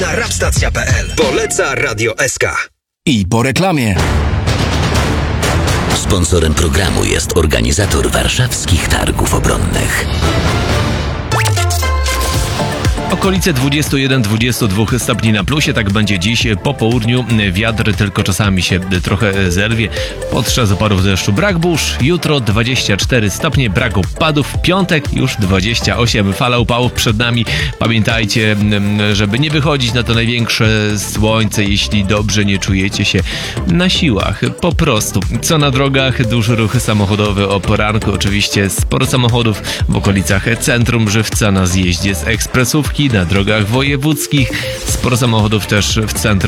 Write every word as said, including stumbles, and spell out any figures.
Na rapstacja kropka p l poleca Radio S K. I po reklamie. Sponsorem programu jest organizator warszawskich targów obronnych. Okolice dwadzieścia jeden do dwudziestu dwóch stopni na plusie, tak będzie dziś po południu. Wiatr tylko czasami się trochę zerwie. Podczas oparów deszczu brak burz. Jutro dwadzieścia cztery stopnie, brak opadów. W piątek już dwadzieścia osiem. Fala upałów przed nami. Pamiętajcie, żeby nie wychodzić na to największe słońce, jeśli dobrze nie czujecie się na siłach. Po prostu. Co na drogach? Duży ruch samochodowy o poranku. Oczywiście sporo samochodów w okolicach centrum Żywca, na zjeździe z ekspresówki, na drogach wojewódzkich. Sporo samochodów też w centrum